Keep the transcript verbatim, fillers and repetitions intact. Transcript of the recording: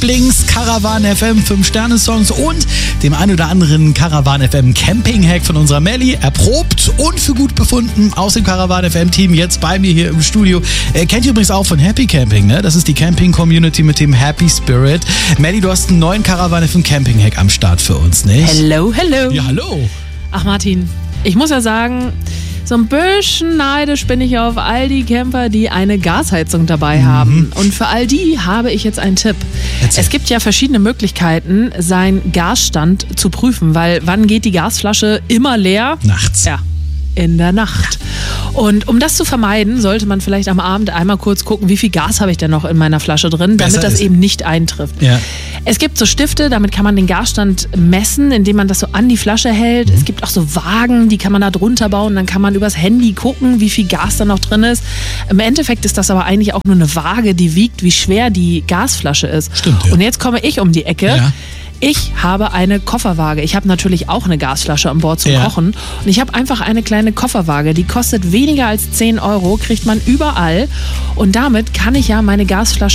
Lieblings-Caravan F M fünf Sterne Songs und dem ein oder anderen Caravan F M Camping-Hack von unserer Melli. Erprobt und für gut befunden aus dem Caravan F M Team jetzt bei mir hier im Studio. Er kennt ihr übrigens auch von Happy Camping, ne? Das ist die Camping-Community mit dem Happy Spirit. Melli, du hast einen neuen Caravan F M Camping-Hack am Start für uns, nicht? Hello, hello. Ja, hallo. Ach Martin, ich muss ja sagen, so ein bisschen neidisch bin ich auf all die Camper, die eine Gasheizung dabei mhm. haben. Und für all die habe ich jetzt einen Tipp. Erzähl. Es gibt ja verschiedene Möglichkeiten, seinen Gasstand zu prüfen, weil wann geht die Gasflasche immer leer? Nachts. Ja, in der Nacht. Und um das zu vermeiden, sollte man vielleicht am Abend einmal kurz gucken, wie viel Gas habe ich denn noch in meiner Flasche drin, damit Besser das ist. eben nicht eintrifft. Ja. Es gibt so Stifte, damit kann man den Gasstand messen, indem man das so an die Flasche hält. Mhm. Es gibt auch so Waagen, die kann man da drunter bauen. Dann kann man übers Handy gucken, wie viel Gas da noch drin ist. Im Endeffekt ist das aber eigentlich auch nur eine Waage, die wiegt, wie schwer die Gasflasche ist. Stimmt, ja. Und jetzt komme ich um die Ecke. Ja. Ich habe eine Kofferwaage. Ich habe natürlich auch eine Gasflasche an Bord zum Ja. Kochen. Und ich habe einfach eine kleine Kofferwaage. Die kostet weniger als zehn Euro, kriegt man überall. Und damit kann ich ja meine Gasflasche